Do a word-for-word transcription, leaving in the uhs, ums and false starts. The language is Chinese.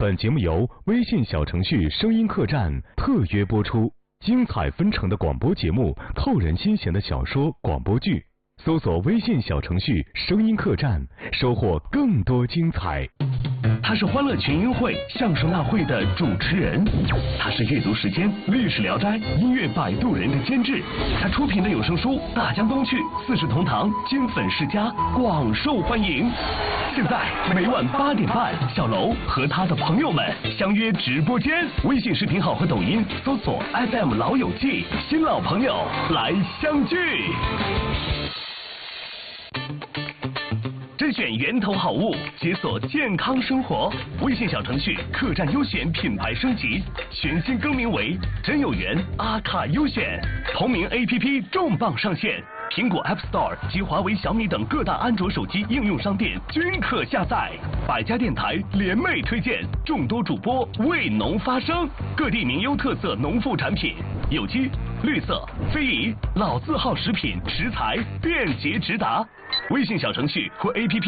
本节目由微信小程序声音客栈特约播出，精彩纷呈的广播节目，扣人心弦的小说、广播剧，搜索微信小程序声音客栈，收获更多精彩。 他是欢乐群英会、相声大会的主持人，他是阅读时间、历史聊斋、音乐摆渡人的监制，他出品的有声书《大江东去》《四世同堂》《金粉世家》广受欢迎。现在每晚八点半，小楼和他的朋友们相约直播间，微信视频号和抖音搜索 F M 老友记，新老朋友来相聚。甄选源头好物，解锁健康生活。微信小程序客栈优选品牌升级，全新更名为真有缘阿卡优选。同名 A P P 重磅上线，苹果 App Store 及华为、小米等各大安卓手机应用商店均可下载。百家电台联袂推荐，众多主播为农发声，各地名优特色农副产品，有机、绿色、非遗、老字号食品食材便捷直达。微信小程序或 A P P